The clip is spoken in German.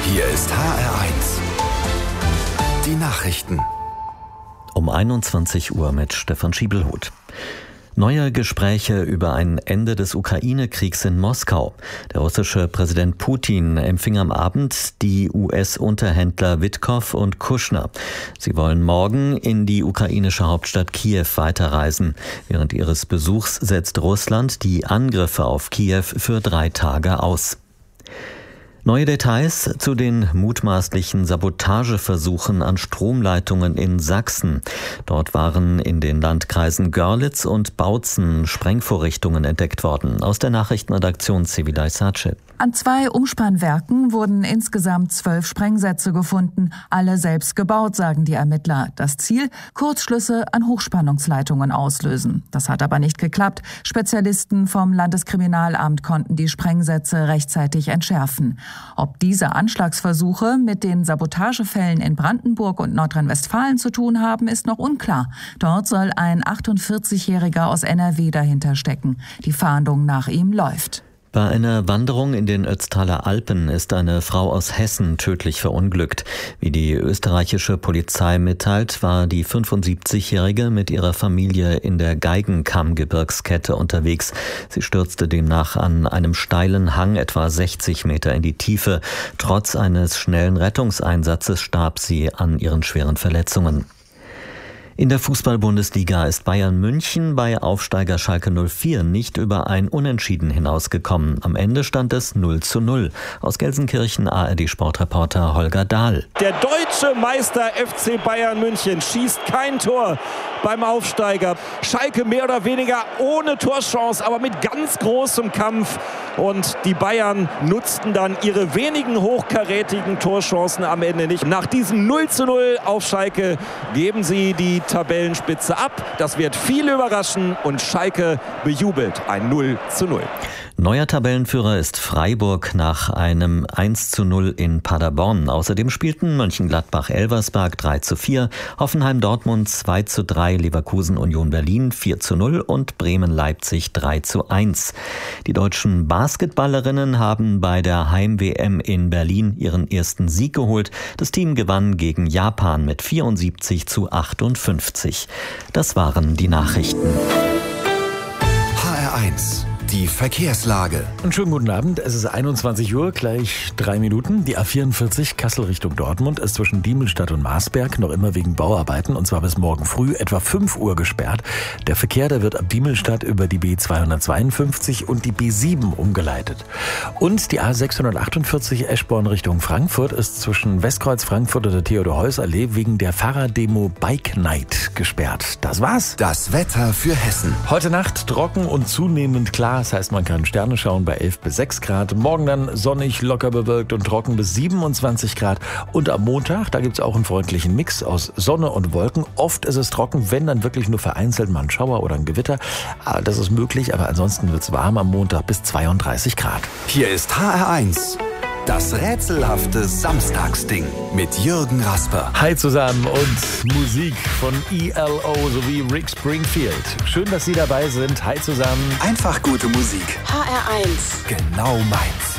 Hier ist HR1. Die Nachrichten. Um 21 Uhr mit Stefan Schiebelhuth. Neue Gespräche über ein Ende des Ukraine-Kriegs in Moskau. Der russische Präsident Putin empfing am Abend die US-Unterhändler Witkow und Kushner. Sie wollen morgen in die ukrainische Hauptstadt Kiew weiterreisen. Während ihres Besuchs setzt Russland die Angriffe auf Kiew für 3 Tage aus. Neue Details zu den mutmaßlichen Sabotageversuchen an Stromleitungen in Sachsen. Dort waren in den Landkreisen Görlitz und Bautzen Sprengvorrichtungen entdeckt worden. Aus der Nachrichtenredaktion Sevilay Sace. An 2 Umspannwerken wurden insgesamt 12 Sprengsätze gefunden, alle selbst gebaut, sagen die Ermittler. Das Ziel: Kurzschlüsse an Hochspannungsleitungen auslösen. Das hat aber nicht geklappt. Spezialisten vom Landeskriminalamt konnten die Sprengsätze rechtzeitig entschärfen. Ob diese Anschlagsversuche mit den Sabotagefällen in Brandenburg und Nordrhein-Westfalen zu tun haben, ist noch unklar. Dort soll ein 48-Jähriger aus NRW dahinter stecken. Die Fahndung nach ihm läuft. Bei einer Wanderung in den Ötztaler Alpen ist eine Frau aus Hessen tödlich verunglückt. Wie die österreichische Polizei mitteilt, war die 75-Jährige mit ihrer Familie in der Geigenkamm-Gebirgskette unterwegs. Sie stürzte demnach an einem steilen Hang etwa 60 Meter in die Tiefe. Trotz eines schnellen Rettungseinsatzes starb sie an ihren schweren Verletzungen. In der Fußball-Bundesliga ist Bayern München bei Aufsteiger Schalke 04 nicht über ein Unentschieden hinausgekommen. Am Ende stand es 0:0. Aus Gelsenkirchen ARD-Sportreporter Holger Dahl. Der deutsche Meister FC Bayern München schießt kein Tor beim Aufsteiger. Schalke mehr oder weniger ohne Torchance, aber mit ganz großem Kampf. Und die Bayern nutzten dann ihre wenigen hochkarätigen Torchancen am Ende nicht. Nach diesem 0:0 auf Schalke geben sie die Tabellenspitze ab. Das wird viele überraschen und Schalke bejubelt ein 0:0. Neuer Tabellenführer ist Freiburg nach einem 1:0 in Paderborn. Außerdem spielten Mönchengladbach-Elversberg 3:4, Hoffenheim-Dortmund 2:3, Leverkusen-Union Berlin 4:0 und Bremen-Leipzig 3:1. Die deutschen Basketballerinnen haben bei der Heim-WM in Berlin ihren ersten Sieg geholt. Das Team gewann gegen Japan mit 74:58. Das waren die Nachrichten. HR1. Die Verkehrslage. Einen schönen guten Abend. Es ist 21 Uhr, gleich 3 Minuten. Die A44 Kassel Richtung Dortmund ist zwischen Diemelstadt und Marsberg noch immer wegen Bauarbeiten und zwar bis morgen früh etwa 5 Uhr gesperrt. Der Verkehr, der wird ab Diemelstadt über die B252 und die B7 umgeleitet. Und die A648 Eschborn Richtung Frankfurt ist zwischen Westkreuz Frankfurt und der Theodor-Heuss-Allee wegen der Fahrraddemo Bike Night gesperrt. Das war's. Das Wetter für Hessen. Heute Nacht trocken und zunehmend klar. Das heißt, man kann Sterne schauen bei 11 bis 6 Grad. Morgen dann sonnig, locker bewölkt und trocken bis 27 Grad. Und am Montag, da gibt's auch einen freundlichen Mix aus Sonne und Wolken. Oft ist es trocken, wenn dann wirklich nur vereinzelt mal ein Schauer oder ein Gewitter. Das ist möglich, aber ansonsten wird's warm am Montag bis 32 Grad. Hier ist HR1. Das rätselhafte Samstagsding mit Jürgen Rasper. Hi zusammen und Musik von ELO sowie Rick Springfield. Schön, dass Sie dabei sind. Hi zusammen. Einfach gute Musik. HR1. Genau meins.